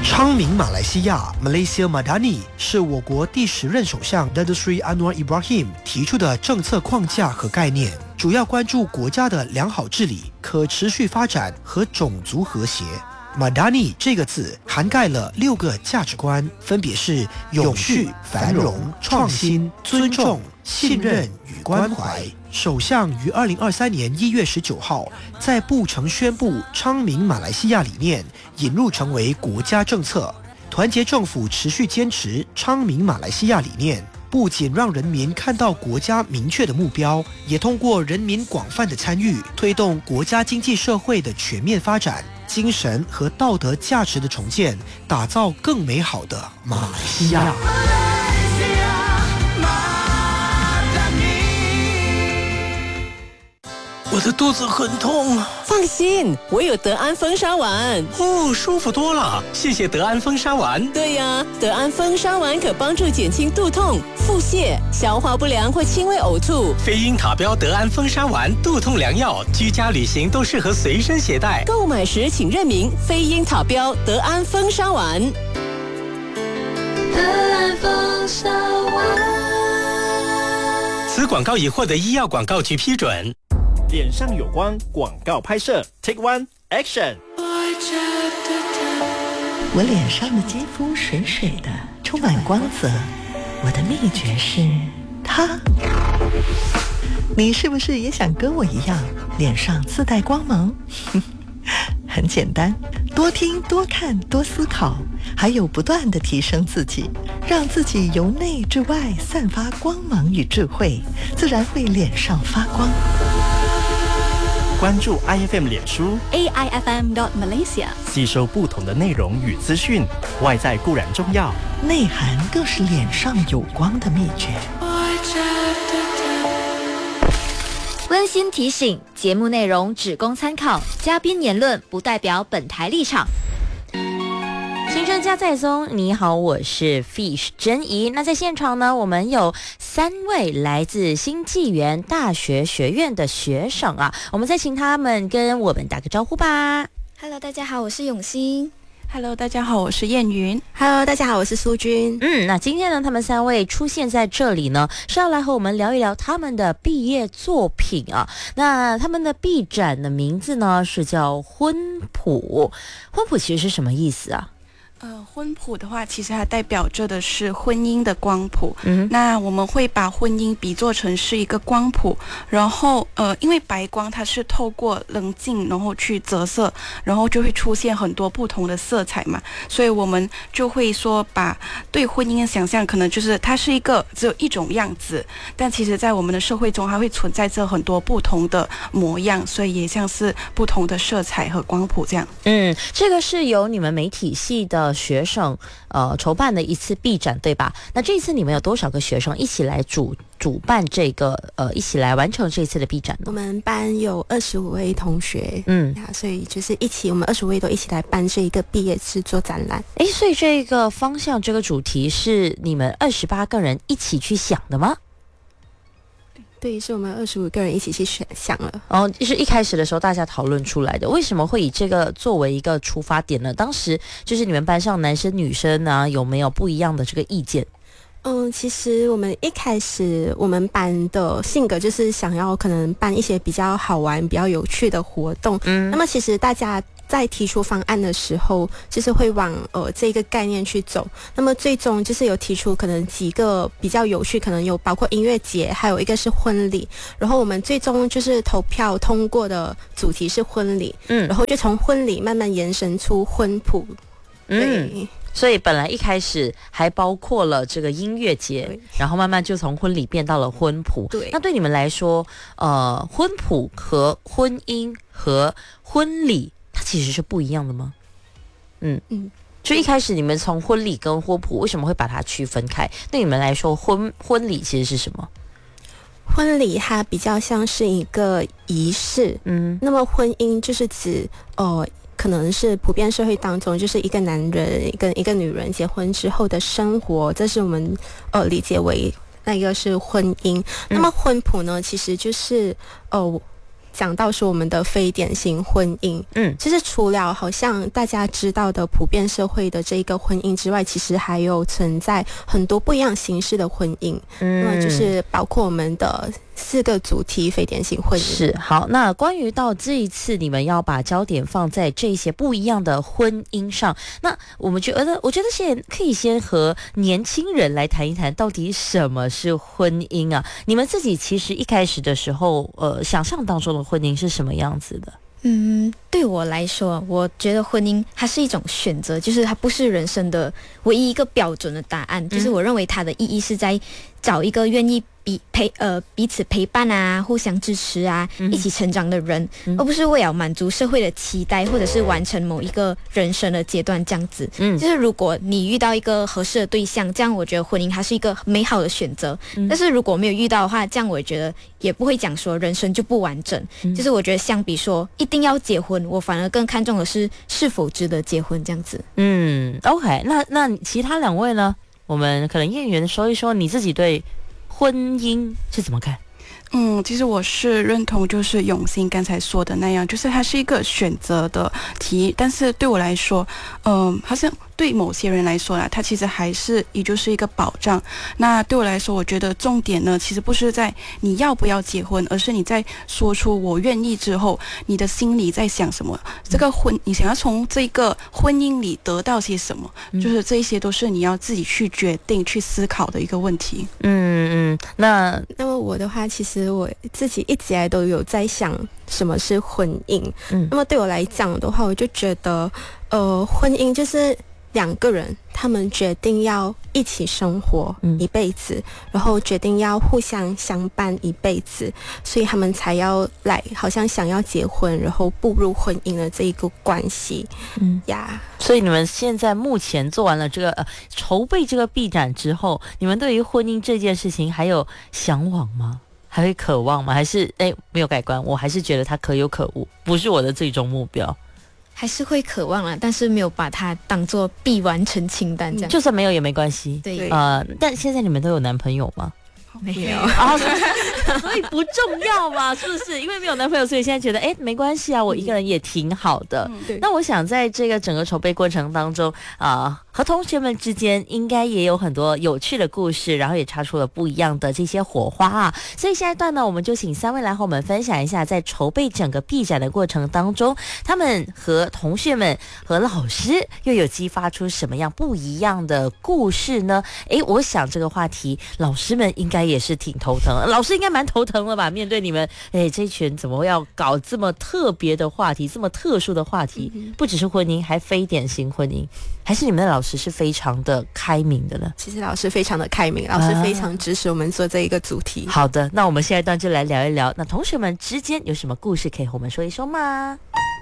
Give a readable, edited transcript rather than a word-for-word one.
昌明马来西亚 Malaysia Madani 是我国第10任首相 Datuk Seri Anwar Ibrahim 提出的政策框架和概念，主要关注国家的良好治理、可持续发展和种族和谐。Madani 这个字涵盖了6个价值观，分别是永续、繁荣、创新、尊重、信任与关怀。首相于2023年1月19号在布城宣布昌明马来西亚理念引入成为国家政策，团结政府持续坚持昌明马来西亚理念，不仅让人民看到国家明确的目标，也通过人民广泛的参与，推动国家经济社会的全面发展，精神和道德价值的重建，打造更美好的马来西亚。 我的肚子很痛。 放心，我有德安风沙丸。 哦，舒服多了，谢谢德安风沙丸。 对呀，德安风沙丸可帮助减轻肚痛、腹泻、消化不良或轻微呕吐。 非英塔标德安风沙丸，肚痛良药，居家旅行都适合随身携带。 购买时请认明非英塔标德安风沙丸。 德安风沙丸。 此广告已获得医药广告局批准。 脸上有光广告拍摄 Take One Action。 我脸上的肌肤水水的，充满光泽，我的秘诀是它。你是不是也想跟我一样脸上自带光芒？很简单，多听多看多思考，还有不断地提升自己，让自己由内至外散发光芒与智慧，自然会脸上发光。 关注 IFM 脸书 AIFM.Malaysia， 吸收不同的内容与资讯，外在固然重要， 内涵更是脸上有光的秘诀。 温馨提醒：节目内容只供参考，嘉宾言论不代表本台立场。 新生加载松，你好，我是 Fish 珍怡。那在现场呢，我们有3位来自新纪元大学学院的学生啊，我们再请他们跟我们打个招呼吧。 Hello， 大家好，我是永欣。 Hello， 大家好，我是燕云。 Hello， 大家好，我是苏君。 那今天呢，他们3位出现在这里呢，是要来和我们聊一聊他们的毕业作品啊。那他们的毕展的名字呢是叫婚谱。婚谱其实是什么意思啊？ 婚谱的话，其实它代表着的是婚姻的光谱。那我们会把婚姻比作成是一个光谱，然后因为白光它是透过棱镜然后去折射，然后就会出现很多不同的色彩嘛，所以我们就会说把对婚姻的想象可能就是它是一个只有一种样子，但其实在我们的社会中它会存在着很多不同的模样，所以也像是不同的色彩和光谱这样。 这个是由你们媒体系的学生筹办的一次毕展，对吧？那这一次你们有多少个学生一起来主办这个一起来完成这一次的毕展呢？ 我们班有25位同学，所以就是我们25位都一起来办这一个毕业制作展览。 所以这个方向这个主题是你们28个人一起去想的吗？ 对，是我们25个人一起去想了。 就是一开始的时候大家讨论出来的。为什么会以这个作为一个出发点呢？当时就是你们班上男生女生呢，有没有不一样的这个意见？ 其实我们一开始我们班的性格就是想要可能办一些比较好玩、比较有趣的活动。那么其实大家在提出方案的时候，就是会往这个概念去走。那么最终就是有提出可能几个比较有趣，可能有包括音乐节，还有一个是婚礼。然后我们最终就是投票通过的主题是婚礼，然后就从婚礼慢慢延伸出婚谱。 所以本来一开始还包括了这个音乐节，然后慢慢就从婚礼变到了婚谱。那对你们来说，婚谱和婚姻和婚礼它其实是不一样的吗？就一开始你们从婚礼跟婚谱为什么会把它区分开？对你们来说，婚礼其实是什么？ 婚礼它比较像是一个仪式，那么婚姻就是指可能是普遍社会当中，就是一个男人跟一个女人结婚之后的生活，这是我们理解为那个是婚姻。那么婚谱呢，其实就是讲到说我们的非典型婚姻，其实除了好像大家知道的普遍社会的这个婚姻之外，其实还有存在很多不一样形式的婚姻，那么就是包括我们的4个主题非典型婚姻。 是，好，那关于到这一次你们要把焦点放在这些不一样的婚姻上，那我觉得先可以先和年轻人来谈一谈到底什么是婚姻啊？你们自己其实一开始的时候想象当中的婚姻是什么样子的？ 对我来说，我觉得婚姻它是一种选择，就是它不是人生的唯一一个标准的答案，就是我认为它的意义是在找一个愿意彼此陪伴啊，互相支持啊，一起成长的人，而不是为了满足社会的期待，或者是完成某一个人生的阶段这样子。就是如果你遇到一个合适的对象，这样我觉得婚姻它是一个美好的选择。但是如果没有遇到的话，这样我觉得也不会讲说人生就不完整。就是我觉得相比说一定要结婚，我反而更看重的是否值得结婚这样子。 OK， 那其他2位呢？我们可能燕媛说一说你自己对婚姻是怎么看？ 其实我是认同就是永兴刚才说的那样，就是它是一个选择的题，但是对我来说好像对某些人来说啦，它其实还是也就是一个保障。那对我来说，我觉得重点呢其实不是在你要不要结婚，而是你在说出我愿意之后，你的心里在想什么，这个你想要从这个婚姻里得到些什么，就是这一些都是你要自己去决定去思考的一个问题。 那么我的话，其实我自己一直以来都有在想什么是婚姻。那么对我来讲的话，我就觉得婚姻就是2个人他们决定要一起生活一辈子，然后决定要互相相伴一辈子，所以他们才要来好像想要结婚，然后步入婚姻的这一个关系。 所以你们现在目前做完了这个筹备这个毕展之后，你们对于婚姻这件事情还有向往吗？还会渴望吗？还是没有改观？我还是觉得它可有可无，不是我的最终目标。 还是会渴望啦，但是没有把它当作必完成清单这样。 就算没有也没关系。 对， 但现在你们都有男朋友吗？ 没有啊，所以不重要嘛，是不是？因为没有男朋友，所以现在觉得没关系啊，我一个人也挺好的。那我想在这个整个筹备过程当中和同学们之间应该也有很多有趣的故事，然后也擦出了不一样的这些火花啊。所以下一段呢，我们就请3位来和我们分享一下，在筹备整个毕展的过程当中，他们和同学们和老师又有激发出什么样不一样的故事呢？我想这个话题老师们应该也是挺头疼，老师应该蛮头疼了吧？面对你们这一群怎么要搞这么特别的话题，这么特殊的话题，不只是婚姻，还非典型婚姻，还是你们的老师是非常的开明的呢？ 其实老师非常的开明，老师非常支持我们做这一个主题。 好的，那我们下一段就来聊一聊，那同学们之间有什么故事可以和我们说一说吗？